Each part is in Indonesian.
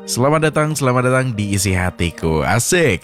Selamat datang di Isi Hatiku. Asik.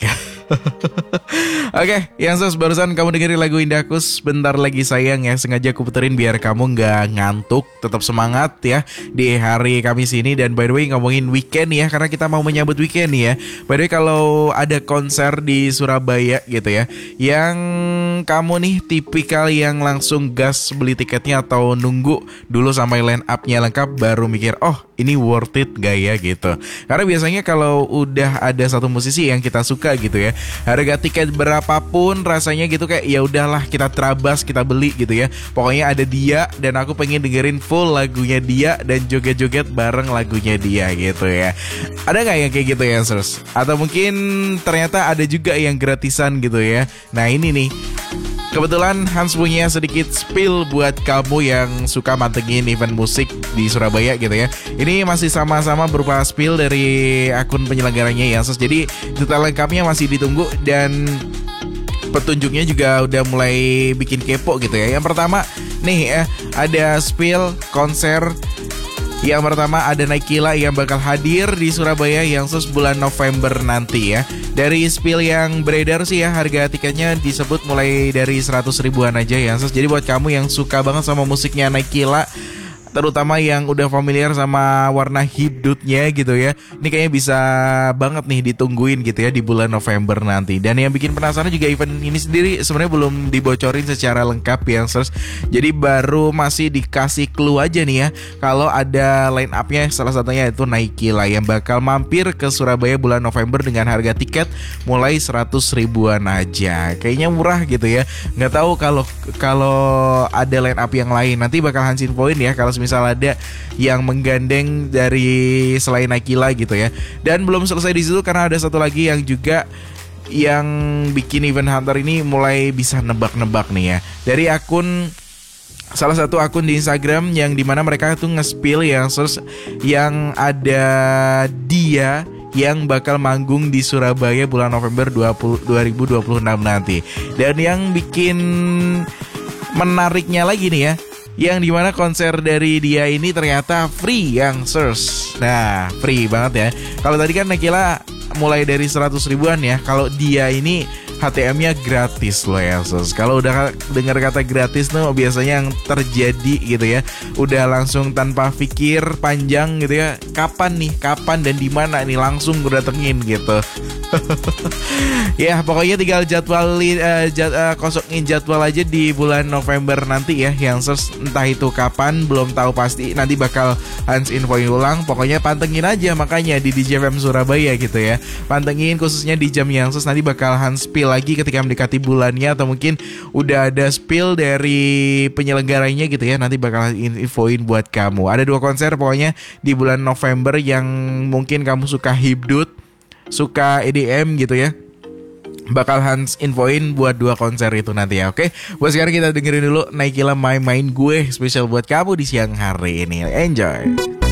Oke, yang barusan kamu dengerin lagu indahku Sebentar Lagi Sayang ya. Sengaja aku puterin biar kamu gak ngantuk, tetap semangat ya di hari Kamis ini. Dan by the way ngomongin weekend ya, karena kita mau menyambut weekend ya. By the way kalau ada konser di Surabaya gitu ya, yang kamu nih tipikal yang langsung gas beli tiketnya atau nunggu dulu sampai line up-nya lengkap baru mikir, oh ini worth it gak ya gitu. Karena biasanya kalau udah ada satu musisi yang kita suka gitu ya, harga tiket berapapun rasanya gitu kayak ya udahlah kita terabas, kita beli gitu ya. Pokoknya ada dia dan aku pengen dengerin full lagunya dia dan joget-joget bareng lagunya dia gitu ya. Ada gak yang kayak gitu ya, Sirs? Atau mungkin ternyata ada juga yang gratisan gitu ya. Nah ini nih, kebetulan Hans punya sedikit spill buat kamu yang suka mantengin event musik di Surabaya gitu ya. Ini masih sama-sama berupa spill dari akun penyelenggaranya ya. Jadi detail lengkapnya masih ditunggu dan petunjuknya juga udah mulai bikin kepo gitu ya. Yang pertama nih ya, ada spill konser. Yang pertama ada Naikila yang bakal hadir di Surabaya yang bulan November nanti ya. Dari spill yang beredar sih ya, harga tiketnya disebut mulai dari 100 ribuan aja ya. Jadi buat kamu yang suka banget sama musiknya Naikila, terutama yang udah familiar sama warna hidupnya gitu ya, ini kayaknya bisa banget nih ditungguin gitu ya di bulan November nanti. Dan yang bikin penasaran juga event ini sendiri sebenarnya belum dibocorin secara lengkap ya, Sirs. Jadi baru masih dikasih clue aja nih ya, kalau ada line up-nya salah satunya itu Naikila yang bakal mampir ke Surabaya bulan November dengan harga tiket mulai 100 ribuan aja. Kayaknya murah gitu ya. Nggak tahu kalau ada line up yang lain nanti bakal Hans infoin ya, kalau misal ada yang menggandeng dari selain Naikila gitu ya. Dan belum selesai di situ karena ada satu lagi yang juga yang bikin event hunter ini mulai bisa nebak-nebak nih ya. Dari salah satu akun di Instagram yang dimana mereka tuh nge-spill yang ada dia yang bakal manggung di Surabaya bulan November 2026 nanti. Dan yang bikin menariknya lagi nih ya, yang dimana konser dari dia ini ternyata free yang Sirs. Nah free banget ya. Kalau tadi kan Naikila mulai dari 100 ribuan ya, kalau dia ini HTM-nya gratis loh ya, Sirs. Kalau udah dengar kata gratis tuh biasanya yang terjadi gitu ya, udah langsung tanpa pikir panjang gitu ya, kapan dan di mana nih langsung gue datengin gitu. Ya pokoknya tinggal kosongin jadwal aja di bulan November nanti ya yang entah itu kapan belum tahu pasti, nanti bakal Hans infoin ulang. Pokoknya pantengin aja makanya di DJFM Surabaya gitu ya, pantengin khususnya di jam yang nanti bakal Hans spill lagi ketika mendekati bulannya, atau mungkin udah ada spill dari penyelenggaranya gitu ya, nanti bakal infoin buat kamu. Ada 2 konser pokoknya di bulan November yang mungkin kamu suka hibdut, suka EDM gitu ya, bakal Hans infoin buat 2 konser itu nanti ya. Oke, buat sekarang kita dengerin dulu Naikila Main Gue, spesial buat kamu di siang hari ini. Enjoy.